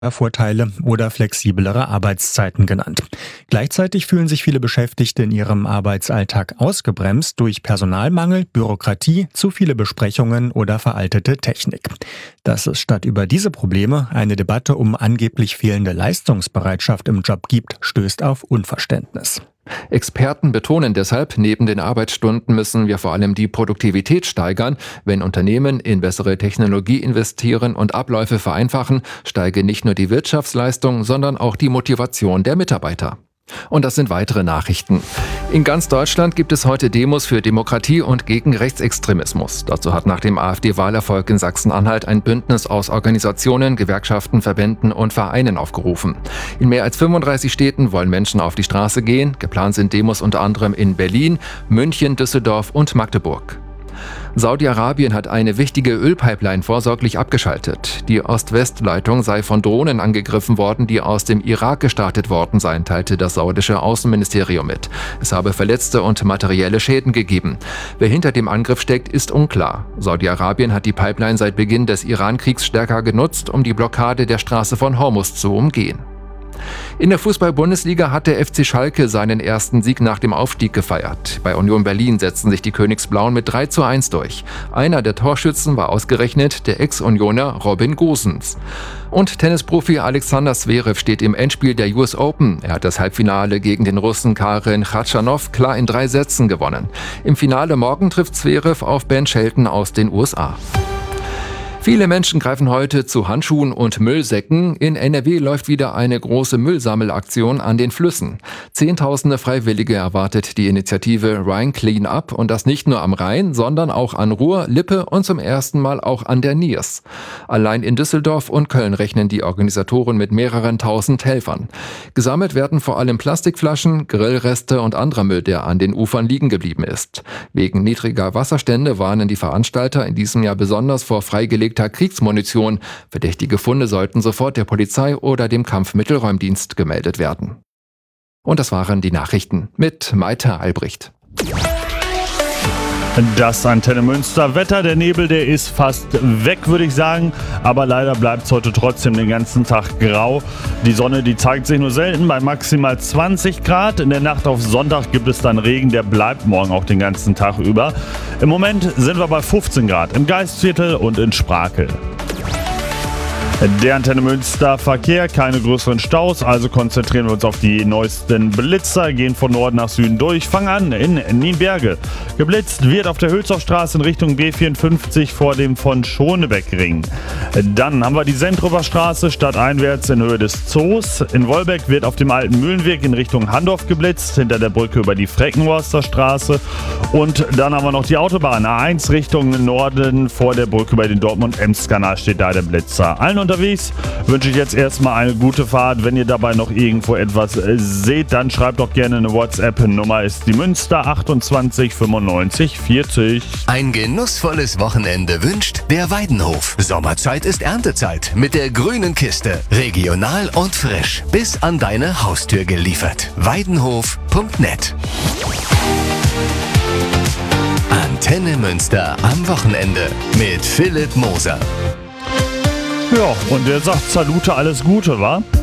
Vorteile oder flexiblere Arbeitszeiten genannt. Gleichzeitig fühlen sich viele Beschäftigte in ihrem Arbeitsalltag ausgebremst durch Personalmangel, Bürokratie, zu viele Besprechungen oder veraltete Technik. Dass es statt über diese Probleme eine Debatte um angeblich fehlende Leistungsbereitschaft im Job gibt, stößt auf Unverständnis. Experten betonen deshalb, neben den Arbeitsstunden müssen wir vor allem die Produktivität steigern. Wenn Unternehmen in bessere Technologie investieren und Abläufe vereinfachen, steige nicht nur die Wirtschaftsleistung, sondern auch die Motivation der Mitarbeiter. Und das sind weitere Nachrichten. In ganz Deutschland gibt es heute Demos für Demokratie und gegen Rechtsextremismus. Dazu hat nach dem AfD-Wahlerfolg in Sachsen-Anhalt ein Bündnis aus Organisationen, Gewerkschaften, Verbänden und Vereinen aufgerufen. In mehr als 35 Städten wollen Menschen auf die Straße gehen. Geplant sind Demos unter anderem in Berlin, München, Düsseldorf und Magdeburg. Saudi-Arabien hat eine wichtige Ölpipeline vorsorglich abgeschaltet. Die Ost-West-Leitung sei von Drohnen angegriffen worden, die aus dem Irak gestartet worden seien, teilte das saudische Außenministerium mit. Es habe Verletzte und materielle Schäden gegeben. Wer hinter dem Angriff steckt, ist unklar. Saudi-Arabien hat die Pipeline seit Beginn des Iran-Kriegs stärker genutzt, um die Blockade der Straße von Hormuz zu umgehen. In der Fußball-Bundesliga hat der FC Schalke seinen ersten Sieg nach dem Aufstieg gefeiert. Bei Union Berlin setzten sich die Königsblauen mit 3:1 durch. Einer der Torschützen war ausgerechnet der Ex-Unioner Robin Gosens. Und Tennisprofi Alexander Zverev steht im Endspiel der US Open. Er hat das Halbfinale gegen den Russen Karen Khachanov klar in 3 Sätzen gewonnen. Im Finale morgen trifft Zverev auf Ben Shelton aus den USA. Viele Menschen greifen heute zu Handschuhen und Müllsäcken. In NRW läuft wieder eine große Müllsammelaktion an den Flüssen. Zehntausende Freiwillige erwartet die Initiative Rhine Clean Up und das nicht nur am Rhein, sondern auch an Ruhr, Lippe und zum ersten Mal auch an der Niers. Allein in Düsseldorf und Köln rechnen die Organisatoren mit mehreren tausend Helfern. Gesammelt werden vor allem Plastikflaschen, Grillreste und anderer Müll, der an den Ufern liegen geblieben ist. Wegen niedriger Wasserstände warnen die Veranstalter in diesem Jahr besonders vor freigelegten Kriegsmunition. Verdächtige Funde sollten sofort der Polizei oder dem Kampfmittelräumdienst gemeldet werden. Und das waren die Nachrichten mit Maite Albrecht. Das Antenne Münster Wetter, der Nebel, der ist fast weg, würde ich sagen. Aber leider bleibt es heute trotzdem den ganzen Tag grau. Die Sonne, die zeigt sich nur selten bei maximal 20 Grad. In der Nacht auf Sonntag gibt es dann Regen, der bleibt morgen auch den ganzen Tag über. Im Moment sind wir bei 15 Grad im Geistviertel und in Sprakel. Der Antenne Münster Verkehr, keine größeren Staus, also konzentrieren wir uns auf die neuesten Blitzer, gehen von Norden nach Süden durch, fangen an in Nienberge. Geblitzt wird auf der Hülshoffstraße in Richtung B54 vor dem von Schonebeck-Ring. Dann haben wir die Sendrower Straße stadteinwärts in Höhe des Zoos. In Wolbeck wird auf dem alten Mühlenweg in Richtung Handorf geblitzt, hinter der Brücke über die Freckenhorster Straße. Und dann haben wir noch die Autobahn A1 Richtung Norden, vor der Brücke über den Dortmund-Ems-Kanal steht da der Blitzer. Allen unterwegs wünsche ich jetzt erstmal eine gute Fahrt. Wenn ihr dabei noch irgendwo etwas seht, dann schreibt doch gerne eine WhatsApp-Nummer, ist die Münster 28 95 40. Ein genussvolles Wochenende wünscht der Weidenhof. Sommerzeit ist Erntezeit mit der grünen Kiste. Regional und frisch. Bis an deine Haustür geliefert. Weidenhof.net. Antenne Münster am Wochenende mit Philipp Moser. Ja, und der sagt Salute, alles Gute, wa?